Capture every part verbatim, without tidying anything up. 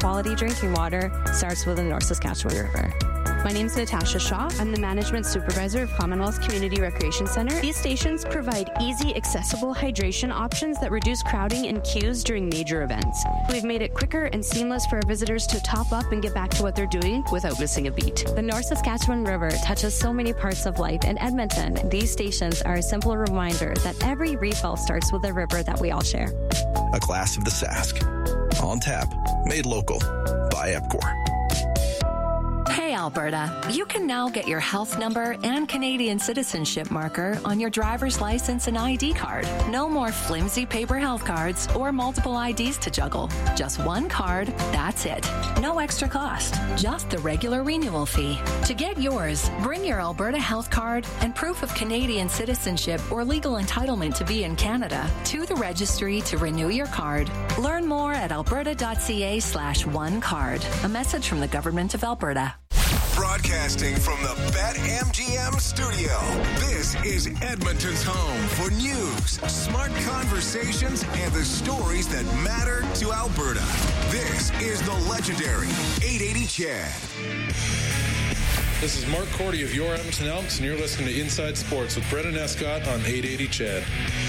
quality drinking water starts with the North Saskatchewan River. My name's Natasha Shaw. I'm the Management Supervisor of Commonwealth Community Recreation Centre. These stations provide easy, accessible hydration options that reduce crowding and queues during major events. We've made it quicker and seamless for our visitors to top up and get back to what they're doing without missing a beat. The North Saskatchewan River touches so many parts of life in Edmonton. These stations are a simple reminder that every refill starts with a river that we all share. A glass of the Sask. On tap. Made local. By EPCOR. Hey Alberta, you can now get your health number and Canadian citizenship marker on your driver's license and I D card. No more flimsy paper health cards or multiple I Ds to juggle. Just one card, that's it. No extra cost, just the regular renewal fee. To get yours, bring your Alberta health card and proof of Canadian citizenship or legal entitlement to be in Canada to the registry to renew your card. Learn more at alberta.ca slash one card. A message from the Government of Alberta. Broadcasting from the BetMGM studio, this is Edmonton's home for news, smart conversations, and the stories that matter to Alberta. This is the legendary eight eighty C H E D. This is Mark Cordy of your Edmonton Elks, and you're listening to Inside Sports with Brendan Escott on eight eighty C H E D.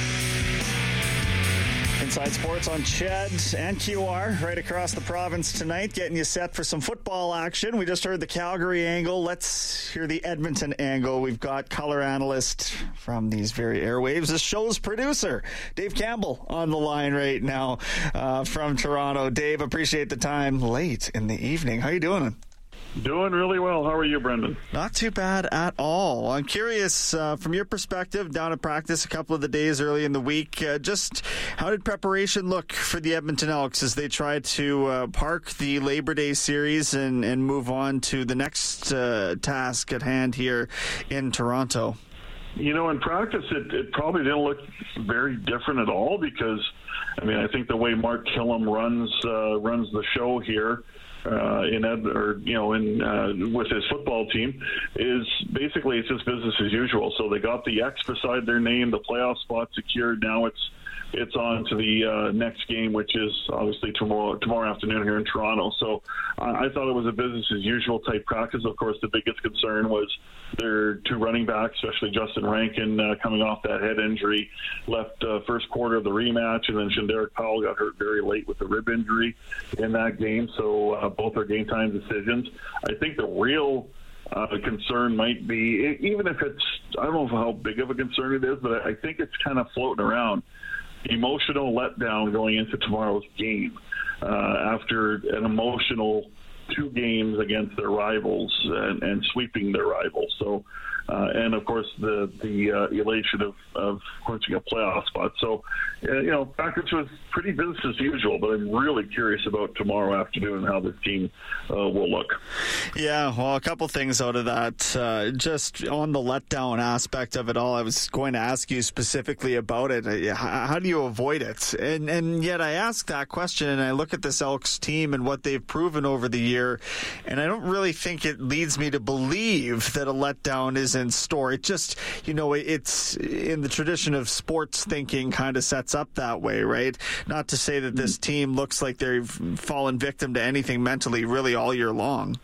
Inside Sports on C H E D and Q R right across the province tonight, getting you set for some football action. We just heard the Calgary angle. Let's hear the Edmonton angle. We've got color analyst from these very airwaves, the show's producer, Dave Campbell, on the line right now uh, from Toronto. Dave, appreciate the time late in the evening. How you doing? Doing really well. How are you, Brendan? Not too bad at all. I'm curious, uh, from your perspective, down at practice a couple of the days early in the week, uh, just how did preparation look for the Edmonton Elks as they tried to uh, park the Labor Day series and, and move on to the next uh, task at hand here in Toronto? You know, in practice, it, it probably didn't look very different at all because, I mean, I think the way Mark Killam runs uh, runs the show here, Uh, in Ed, or you know, in uh, with his football team, is basically it's just business as usual. So they got the X beside their name, the playoff spot secured. Now it's it's on to the uh, next game, which is obviously tomorrow tomorrow afternoon here in Toronto. So uh, I thought it was a business as usual type practice. Of course, the biggest concern was their two running backs, especially Justin Rankin, uh, coming off that head injury, left uh, first quarter of the rematch, and then Shanderick Powell got hurt very late with the rib injury in that game. So uh, both are game time decisions. I think the real Uh, the concern might be, even if it's, I don't know how big of a concern it is, but I think it's kind of floating around. Emotional letdown going into tomorrow's game uh, after an emotional two games against their rivals and, and sweeping their rivals. So, uh, and of course the the uh, elation of, of clinching a playoff spot. So, uh, you know, practice was pretty business as usual, but I'm really curious about tomorrow afternoon and how this team uh, will look. Yeah, well, a couple things out of that. Uh, just on the letdown aspect of it all, I was going to ask you specifically about it. How, how do you avoid it? And and yet I ask that question and I look at this Elks team and what they've proven over the year, and I don't really think it leads me to believe that a letdown is in store. It just, you know, it's in the tradition of sports thinking kind of sets up that way, right? Not to say that this team looks like they've fallen victim to anything mentally really all year long.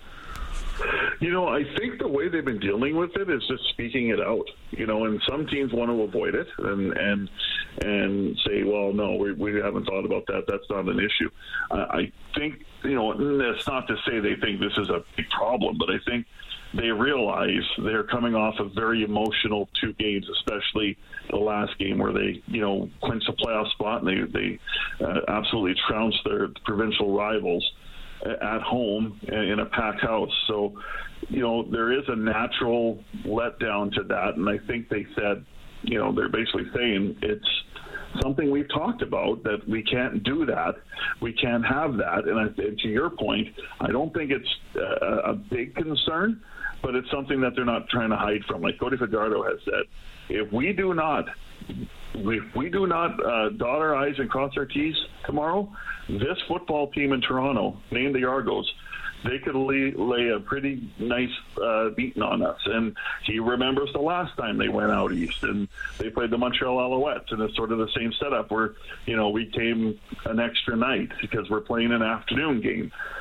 You know, I think the way they've been dealing with it is just speaking it out. You know, and some teams want to avoid it and and and say, well, no, we, we haven't thought about that. That's not an issue. Uh, I think, you know, that's not to say they think this is a big problem, but I think they realize they're coming off of very emotional two games, especially the last game where they, you know, clinched a playoff spot and they, they uh, absolutely trounced their provincial rivals at home in a packed house. So, you know, there is a natural letdown to that. And I think they said, you know, they're basically saying it's something we've talked about, that we can't do that. We can't have that. And, I, and to your point, I don't think it's a, a big concern, but it's something that they're not trying to hide from. Like Cody Fajardo has said, if we do not If we do not uh, dot our I's and cross our T's tomorrow, this football team in Toronto, named the Argos, they could lay, lay a pretty nice uh, beating on us. And he remembers the last time they went out east and they played the Montreal Alouettes, and it's sort of the same setup where, you know, we came an extra night because we're playing an afternoon game.